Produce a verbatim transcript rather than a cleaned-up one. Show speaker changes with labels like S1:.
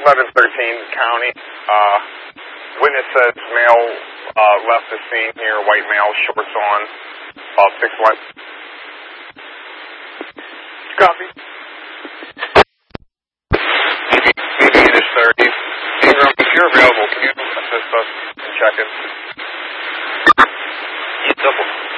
S1: eleven thirteen County. Uh, witness says male uh, left the scene here, white male, shorts on, about six one. Copy. B B to thirty. Ingram, if you're available, can you assist us in checking?
S2: Double.